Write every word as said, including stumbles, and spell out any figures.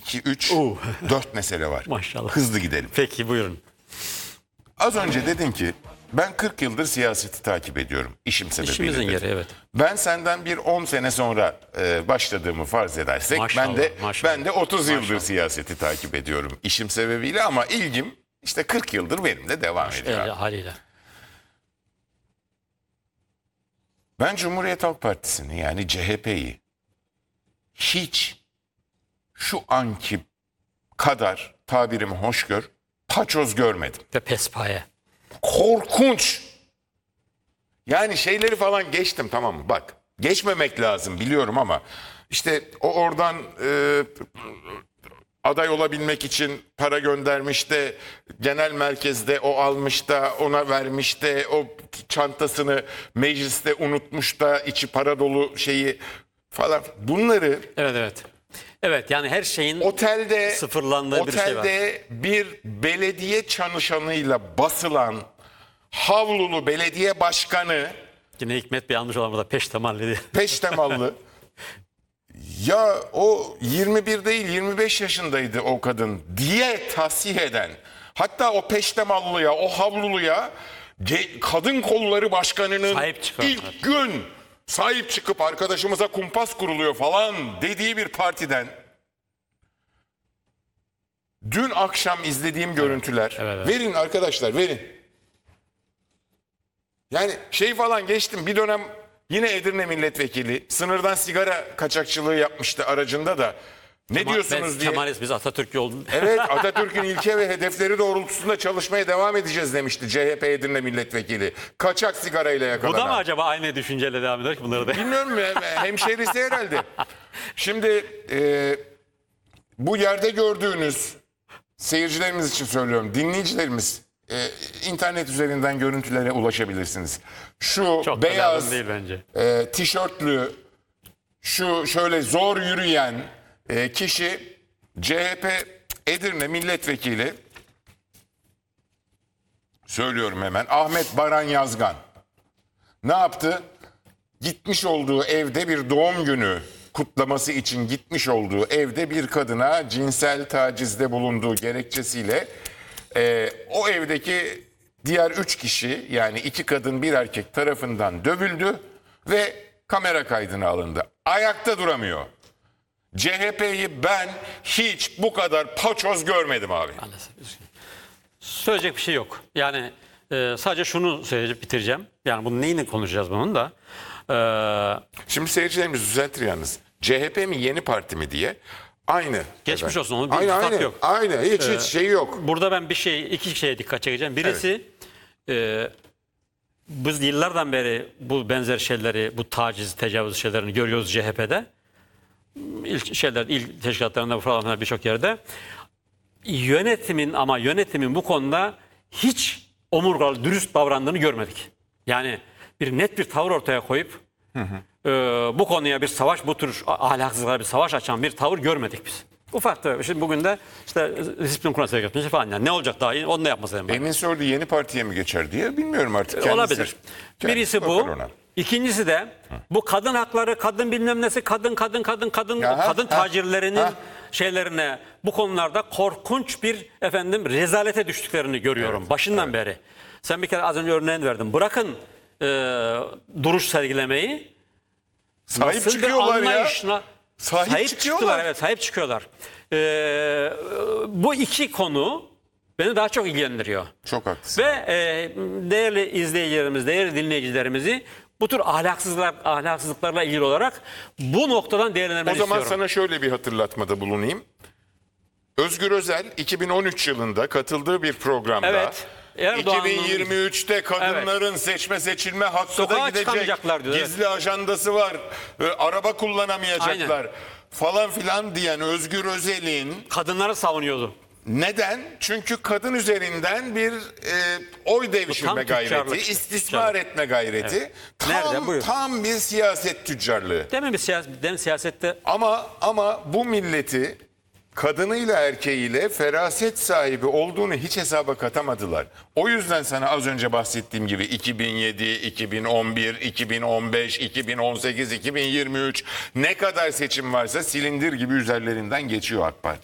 iki, üç, Oo. dört mesele var. Maşallah. Hızlı gidelim. Peki buyurun. Az önce dedin ki ben kırk yıldır siyaseti takip ediyorum. İşim sebebiyle. İşimizin dedin. yeri, evet. Ben senden bir on sene sonra e, başladığımı farz edersek Maşallah, ben de maşallah. ben de otuz yıldır Maşallah. siyaseti takip ediyorum işim sebebiyle ama ilgim işte kırk yıldır benim de devam ediyor. Evet, haliyle. Ben Cumhuriyet Halk Partisi'ni yani C H P'yi hiç şu anki kadar tabirimi hoş gör, paçoz görmedim. Ve pespaye. Korkunç. Yani şeyleri falan geçtim, tamam mı? Bak, geçmemek lazım biliyorum ama işte o oradan e, aday olabilmek için para göndermiş de genel merkezde o almış da ona vermiş de o çantasını mecliste unutmuş da içi para dolu şeyi falan, bunları Evet evet. Evet, yani her şeyin otelde sıfırlandığı bir şey var. otelde bir belediye çalışanıyla basılan havlulu belediye başkanı Yine Hikmet Bey almış olan burada peştemalli. peştemallı. Ya o yirmi bir değil yirmi beş yaşındaydı o kadın diye tasih eden, hatta o peştemallıya, o havluluya ge- kadın kolları başkanının Sahip çıkan, ilk evet. gün sahip çıkıp arkadaşımıza kumpas kuruluyor falan dediği bir partiden dün akşam izlediğim görüntüler, evet, evet. verin arkadaşlar, verin. Yani şey falan geçtim, bir dönem yine Edirne milletvekili sınırdan sigara kaçakçılığı yapmıştı aracında da. Ne Ama diyorsunuz ben diye. Kemalist, biz Atatürk'ü olduk. Evet, Atatürk'ün ilke ve hedefleri doğrultusunda çalışmaya devam edeceğiz demişti C H P Edirne milletvekili. Kaçak sigarayla Bu yakalanan. da mı acaba aynı düşünceyle devam eder ki bunları da? Bilmiyorum, hem- hemşehrisi herhalde. Şimdi e, bu yerde gördüğünüz, seyircilerimiz için söylüyorum, dinleyicilerimiz e, internet üzerinden görüntülere ulaşabilirsiniz. Şu Çok da beyaz lazım değil bence. e, tişörtlü, şu şöyle zor yürüyen e, kişi C H P Edirne milletvekili, söylüyorum hemen, Ahmet Baran Yazgan. Ne yaptı? Gitmiş olduğu evde bir doğum günü kutlaması için gitmiş olduğu evde bir kadına cinsel tacizde bulunduğu gerekçesiyle e, o evdeki diğer üç kişi, yani iki kadın bir erkek tarafından dövüldü ve kamera kaydına alındı. Ayakta duramıyor. C H P'yi ben hiç bu kadar paçoz görmedim abi. Maalesef. üzgünüm. Söyleyecek bir şey yok. Yani e, sadece şunu söyleyip bitireceğim. Yani bunun neyini konuşacağız bunun da. E, Şimdi seyircilerimiz düzeltir yalnız. C H P mi Yeni Parti mi diye aynı. Geçmiş efendim. olsun, onun bir aynı, ittifak aynı, yok. Aynı, hiç hiç şey yok. Burada ben bir şey, iki şeye dikkat çekeceğim. Birisi, e, biz yıllardan beri bu benzer şeyleri, bu taciz, tecavüz şeylerini görüyoruz C H P'de. İlk şeyler, il teşkilatlarında falan birçok yerde. Yönetimin ama yönetimin bu konuda hiç omurgalı, dürüst davrandığını görmedik. Yani bir net bir tavır ortaya koyup hı hı. E, bu konuya bir savaş, bu tür ahlaksızlığa bir savaş açan bir tavır görmedik biz. Ufak da. Şimdi bugün de işte disiplin kuruluna yapmış falan, yani ne olacak daha iyi, onu da yapması lazım. Emin Sordu Yeni Parti'ye mi geçer diye bilmiyorum artık. Kendisi, Olabilir. kendisi Birisi bakar bu. ona. İkincisi de bu kadın hakları, kadın bilmem nesi, kadın kadın kadın kadın Ya, ha, kadın ha, tacirlerinin ha. şeylerine, bu konularda korkunç bir efendim rezalete düştüklerini görüyorum Evet, başından evet. beri. Sen bir kere az önce örneğini verdin. Bırakın e, duruş sergilemeyi. Sahip nasıl bir çıkıyorlar ya. anlayışla- Sahip Sahip çıkıyorlar. çıktılar, evet, sahip çıkıyorlar. Ee, bu iki konu beni daha çok ilgilendiriyor. Çok haklısın. Ve e, değerli izleyicilerimiz, değerli dinleyicilerimizi bu tür ahlaksızlıklar, ahlaksızlıklarla ilgili olarak bu noktadan O değerlendirmeni zaman istiyorum. sana şöyle bir hatırlatmada bulunayım. Özgür Özel iki bin on üç yılında katıldığı bir programda Evet. Erdoğan'ın- iki bin yirmi üçte kadınların seçme seçilme hakkı Sokağa da gidecek. çıkamayacaklar diyor, evet. Gizli ajandası var. e, Araba kullanamayacaklar. Aynen. Falan filan diyen Özgür Özel'in Kadınları savunuyordu. neden? Çünkü kadın üzerinden bir e, oy devşirme tüccarlık gayreti, işte, istismar tüccarlık. etme gayreti. Evet. Tam, Nerede? Buyur. tam bir siyaset tüccarlığı. Demin bir siyaset, demin siyasette Ama ama bu milleti kadınıyla erkeğiyle feraset sahibi olduğunu hiç hesaba katamadılar. O yüzden sana az önce bahsettiğim gibi iki bin yedi, iki bin on bir, iki bin on beş, iki bin on sekiz, iki bin yirmi üç ne kadar seçim varsa silindir gibi üzerlerinden geçiyor AK Parti.